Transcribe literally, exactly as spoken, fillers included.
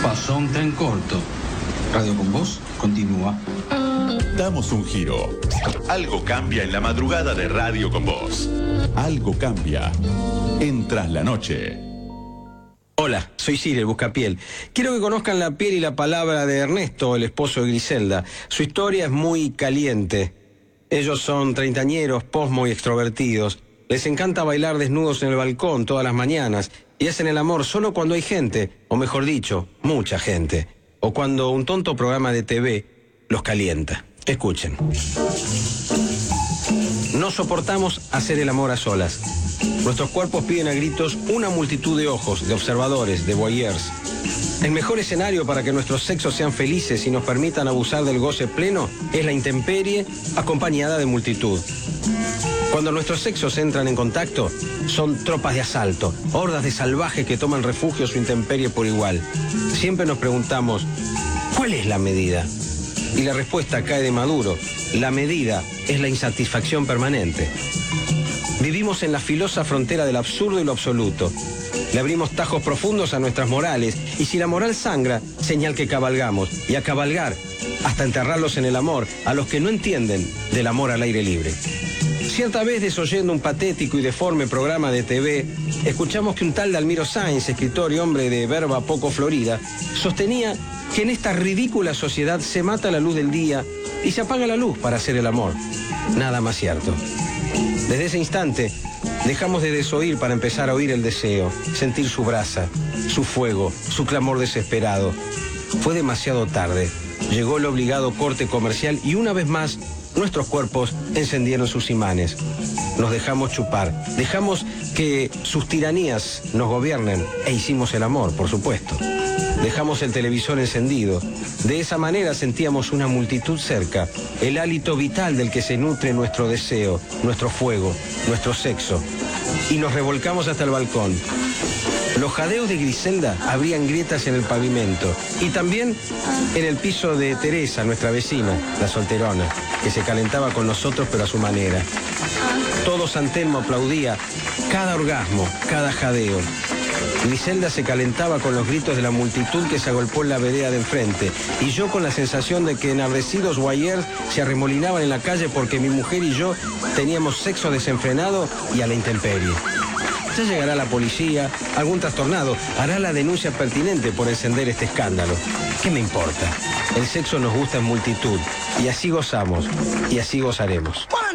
Pasó un tren corto. Radio con Voz continúa. Damos un giro. Algo cambia en la madrugada de Radio con Voz. Algo cambia en Tras la Noche. Hola, soy Ciro, el Buscapiel. Quiero que conozcan la piel y la palabra de Ernesto, el esposo de Griselda. Su historia es muy caliente. Ellos son treintañeros, posmo y extrovertidos. Les encanta bailar desnudos en el balcón todas las mañanas y hacen el amor solo cuando hay gente, o mejor dicho, mucha gente, o cuando un tonto programa de T V los calienta. Escuchen. No soportamos hacer el amor a solas. Nuestros cuerpos piden a gritos una multitud de ojos, de observadores, de voyeurs. El mejor escenario para que nuestros sexos sean felices y nos permitan abusar del goce pleno es la intemperie acompañada de multitud. Cuando nuestros sexos entran en contacto, son tropas de asalto, hordas de salvajes que toman refugio su intemperie por igual. Siempre nos preguntamos, ¿cuál es la medida? Y la respuesta cae de maduro. La medida es la insatisfacción permanente. Vivimos en la filosa frontera del absurdo y lo absoluto. Le abrimos tajos profundos a nuestras morales, y si la moral sangra, señal que cabalgamos, y a cabalgar, hasta enterrarlos en el amor, a los que no entienden del amor al aire libre. Cierta vez, desoyendo un patético y deforme programa de T V, escuchamos que un tal Dalmiro Sáenz, escritor y hombre de verba poco florida, sostenía que en esta ridícula sociedad se mata la luz del día y se apaga la luz para hacer el amor. Nada más cierto. Desde ese instante, dejamos de desoír para empezar a oír el deseo, sentir su brasa, su fuego, su clamor desesperado. Fue demasiado tarde. Llegó el obligado corte comercial y una vez más, nuestros cuerpos encendieron sus imanes. Nos dejamos chupar, dejamos que sus tiranías nos gobiernen e hicimos el amor, por supuesto. Dejamos el televisor encendido. De esa manera sentíamos una multitud cerca, el hálito vital del que se nutre nuestro deseo, nuestro fuego, nuestro sexo. Y nos revolcamos hasta el balcón. Los jadeos de Griselda abrían grietas en el pavimento y también en el piso de Teresa, nuestra vecina, la solterona, que se calentaba con nosotros pero a su manera. Todo San Telmo aplaudía cada orgasmo, cada jadeo. Griselda se calentaba con los gritos de la multitud que se agolpó en la vereda de enfrente, y yo con la sensación de que enardecidos voyeurs se arremolinaban en la calle porque mi mujer y yo teníamos sexo desenfrenado y a la intemperie. Ya llegará la policía, algún trastornado hará la denuncia pertinente por encender este escándalo. ¿Qué me importa? El sexo nos gusta en multitud, y así gozamos, y así gozaremos.